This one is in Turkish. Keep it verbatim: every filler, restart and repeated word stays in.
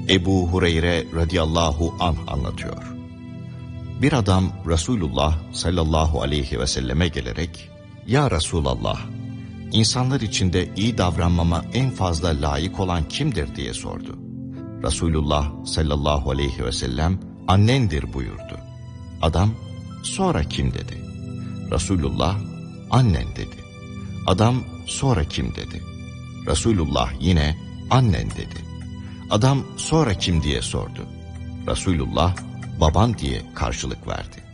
Ebu Hureyre radıyallahu anh anlatıyor. Bir adam Resulullah sallallahu aleyhi ve selleme gelerek, "Ya Resulallah, insanlar içinde iyi davranmama en fazla layık olan kimdir?" diye sordu. Resulullah sallallahu aleyhi ve sellem, "Annendir" buyurdu. Adam, "Sonra kim?" dedi. Resulullah, "Annen" dedi. Adam, "Sonra kim?" dedi. Resulullah yine, "Annen" dedi. Adam, "Sonra kim?" diye sordu. Resulullah, "Baban" diye karşılık verdi.